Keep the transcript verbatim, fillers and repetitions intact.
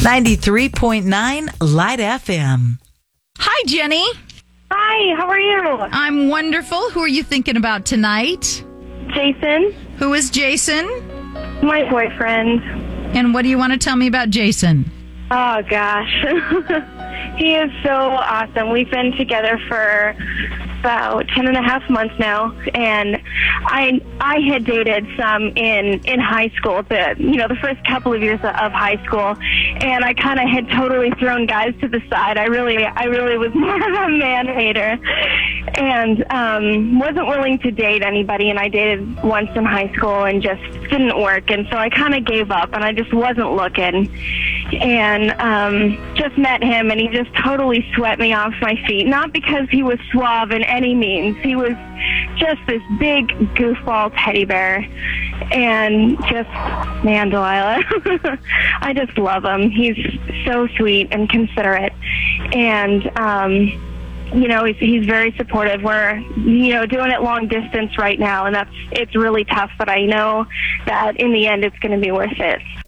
ninety-three point nine Light F M. Hi, Jenny. Hi, how are you? I'm wonderful. Who are you thinking about tonight? Jason, Who is Jason? my boyfriend. And what do you want to tell me about Jason? Oh, gosh. He is so awesome. We've been together for about ten and a half months now, and I I had dated some in, in high school, the you know the first couple of years of high school, and I kind of had totally thrown guys to the side. I really I really was more of a man hater, and um, wasn't willing to date anybody. And I dated once in high school and just didn't work, and so I kind of gave up, and I just wasn't looking, and um, just met him, and he just totally swept me off my feet. Not because he was suave in any means. He was just this big goofball teddy bear, and just, man, Delilah, I just love him. He's so sweet and considerate, and um, you know, he's, he's very supportive. We're, you know, doing it long distance right now, and that's it's really tough, but I know that in the end it's going to be worth it.